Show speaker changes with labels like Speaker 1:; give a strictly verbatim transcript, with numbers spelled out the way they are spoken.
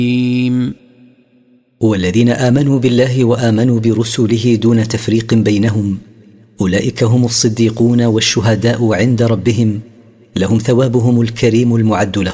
Speaker 1: والذين آمنوا بالله وآمنوا برسله دون تفريق بينهم أولئك هم الصديقون والشهداء عند ربهم، لهم ثوابهم الكريم المعد لهم.